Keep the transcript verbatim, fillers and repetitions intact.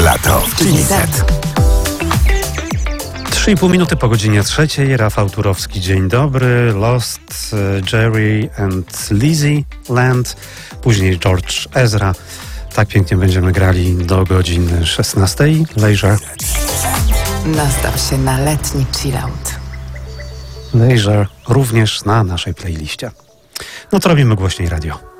Lato w Chili Set. trzy i pół minuty po godzinie trzeciej. Rafał Turowski, dzień dobry. Lost, Jerry and Lizzie Land. Później George Ezra. Tak pięknie będziemy grali do godziny szesnastej. Leisure. Nastaw się na letni chillout. Leisure również na naszej playliście. No to robimy głośniej radio.